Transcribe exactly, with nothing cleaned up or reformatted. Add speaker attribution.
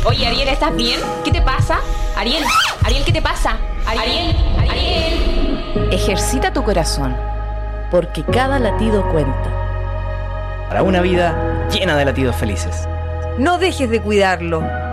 Speaker 1: Oye, Ariel, ¿estás bien? ¿Qué te pasa? Ariel, Ariel, ¿qué te pasa? Ariel, Ariel.
Speaker 2: Ejercita tu corazón, porque cada latido cuenta.
Speaker 3: Para una vida llena de latidos felices.
Speaker 4: No dejes de cuidarlo.